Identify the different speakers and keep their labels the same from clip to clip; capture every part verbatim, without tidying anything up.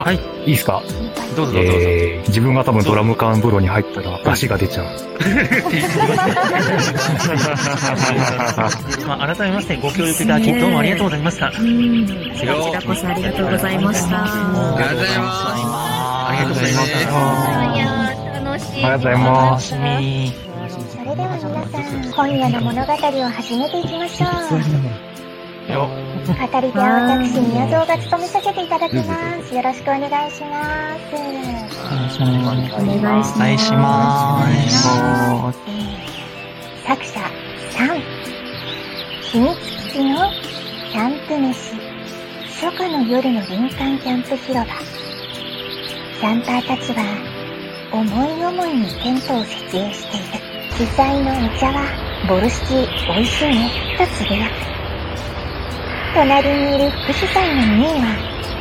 Speaker 1: はい。
Speaker 2: いいですか？
Speaker 1: どうぞどうぞ。
Speaker 2: えー、自分が多分ドラム缶風呂に入ったら出汁が出ちゃう。
Speaker 1: まあ、改めましてご協力いただきどうもありがとうございました。
Speaker 3: うん。こちらこそありがとうございました。
Speaker 4: ありがとうございます。
Speaker 1: ありがとうございます。
Speaker 5: いやー、楽しい。
Speaker 2: ありがとうございます。
Speaker 5: それでは皆さん、今夜の物語を始めていきましょう。
Speaker 1: よ
Speaker 5: 語り手は私、宮蔵が務めさせていただきます。よろしくお願いします。
Speaker 3: お願いします。
Speaker 1: お願いしま
Speaker 5: えー、作者さん、秘密基地のキャンプ飯、初夏の夜の林間キャンプ広場。キャンパーたちは思い思いにテントを設営している。主催のお茶はボルシチ美味しいねとつぶやく。隣にいる副主催のミーはね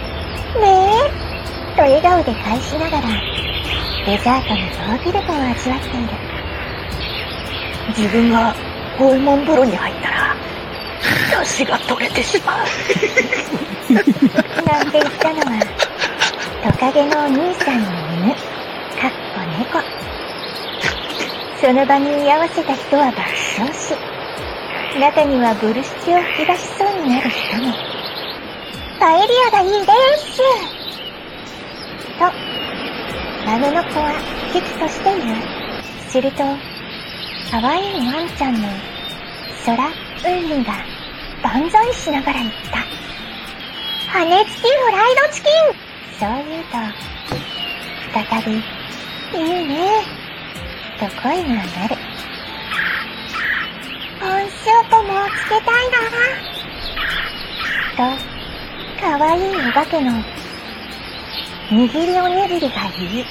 Speaker 5: えと笑顔で返しながらデザートのヨーグルトを味わっている。自分が訪問風呂に入ったら出汁が取れてしまうなんて言ったのはトカゲのお兄さんの犬かっこ猫。その場に居合わせた人は爆笑し、中にはボルシチを吹き出しそうになる人も。パエリアがいいですとマグの子は危機として言う。すると可愛いワンちゃんの空海が万歳しながら言った。羽根付きフライドチキン。そう言うと再びいいねと声が上がる。コーンスープもつけたいなとかわいいお化けの握りおにぎりが言う。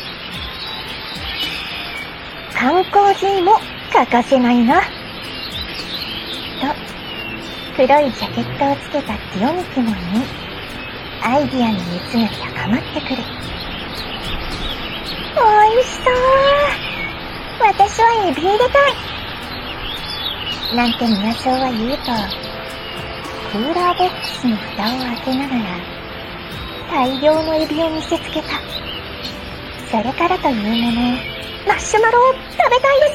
Speaker 5: 缶コーヒーも欠かせないなと黒いジャケットをつけたティオミキも言い、アイディアの熱が高まってくる。おいしそう。私はエビ入れたいなんて宮蔵は言うと、クーラーボックスの蓋を開けながら大量のエビを見せつけた。それからというもの、マッシュマロを食べたいです。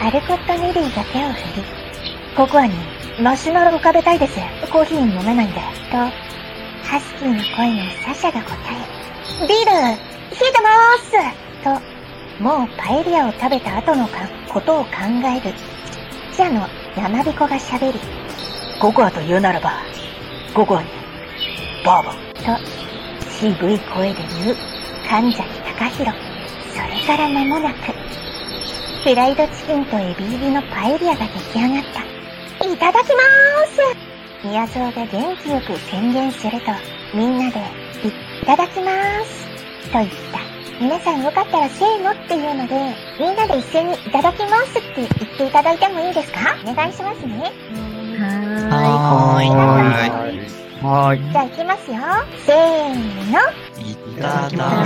Speaker 5: アルコット・ネリーが手を振り、ココアにマシュマロを食べたいです。コーヒー飲めないんで。と、ハスキーの声のサシャが答え、ビール、冷えてまーすと、もうパエリアを食べた後のかことを考える。記者の山彦が喋り、ココアと言うならば、ココアに、バーボン。と、渋い声で言う、神崎隆弘。それから間もなく、フライドチキンとエビ入りのパエリアが出来上がった。いただきまーす。宮蔵が元気よく宣言すると、みんなで、いただきまーす。と言った。皆さんよかったらせーのっていうので、みんなで一斉にいただきますって言っていただいてもいいですか？お願いしますね。
Speaker 3: は
Speaker 1: ーい。
Speaker 2: はーい。はーい。
Speaker 5: じゃあ行きますよ。せーの。
Speaker 1: いただきます。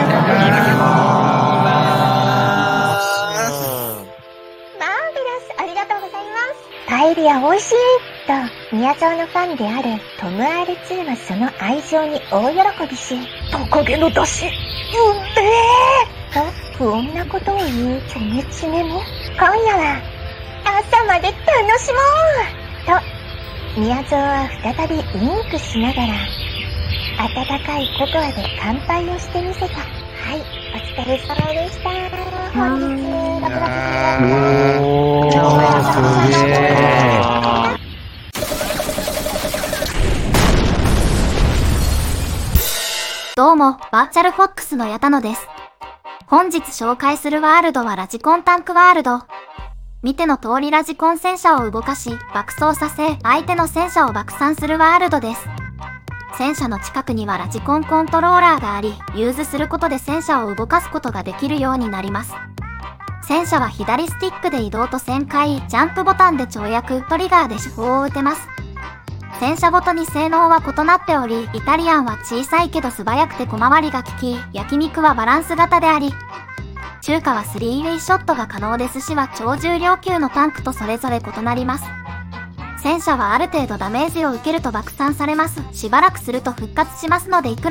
Speaker 5: マーベラス、ありがとうございます。パエリア美味しいと、宮蔵のファンであるトム アールツー はその愛情に大喜びし、トカゲの出汁、うんめーと不穏なことを言うチョメチメも、今夜は朝まで楽しもうと、宮蔵は再びウインクしながら、温かいココアで乾杯をしてみせた。はい、お疲れ様でした。本日、ろくがつ
Speaker 2: おー、すげー。
Speaker 6: どうも、バーチャルフォックスの矢田野です。本日紹介するワールドはラジコンタンクワールド。見ての通りラジコン戦車を動かし、爆走させ、相手の戦車を爆散するワールドです。戦車の近くにはラジコンコントローラーがあり、ユーズすることで戦車を動かすことができるようになります。戦車は左スティックで移動と旋回、ジャンプボタンで跳躍、トリガーで手法を打てます。戦車ごとに性能は異なっており、イタリアンは小さいけど素早くて小回りが利き、焼肉はバランス型であり、中華はスリーウェイショットが可能ですしは超重量級のタンクとそれぞれ異なります。戦車はある程度ダメージを受けると爆散されます。しばらくすると復活しますのでいくら